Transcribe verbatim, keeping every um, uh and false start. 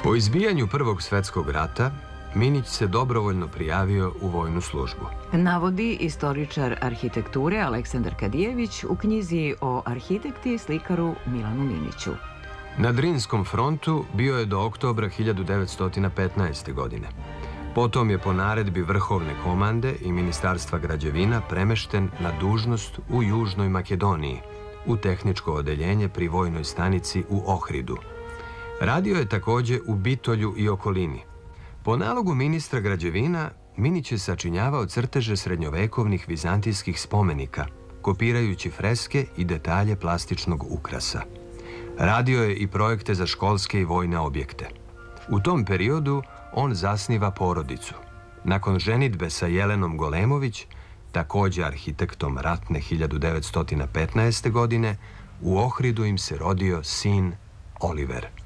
Po izbijanju Prvog svetskog rata, Minić se dobrovoljno prijavio u vojnu službu. Navodi istoričar arhitekture Aleksandar Kadijević u knjizi o arhitekti i slikaru Milanu Miniću. Na Drinskom frontu bio je do oktobra hiljadu devetsto petnaeste. godine. Potom je po naredbi Vrhovne komande i Ministarstva građevina premešten na dužnost u Južnoj Makedoniji, u tehničko odeljenje pri vojnoj stanici u Ohridu. Radio je takođe u Bitolju i okolini. Po nalogu ministra građevina, Minić je sačinjavao crteže srednjovekovnih vizantijskih spomenika, kopirajući freske i detalje plastičnog ukrasa. Radio je i projekte za školske i vojne objekte. U tom periodu on zasniva porodicu. Nakon ženidbe sa Jelenom Golemović, takođe arhitektom ratne hiljadu devetsto petnaeste. godine, u Ohridu im se rodio sin Oliver.